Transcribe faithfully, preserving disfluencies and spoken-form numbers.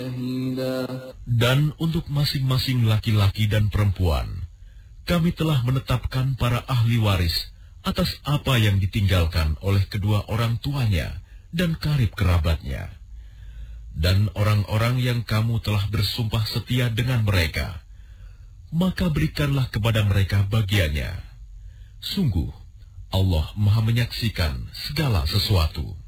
Dan untuk masing-masing laki-laki dan perempuan, kami telah menetapkan para ahli waris atas apa yang ditinggalkan oleh kedua orang tuanya dan karib kerabatnya. Dan orang-orang yang kamu telah bersumpah setia dengan mereka, maka berikanlah kepada mereka bagiannya. Sungguh, Allah Maha menyaksikan segala sesuatu.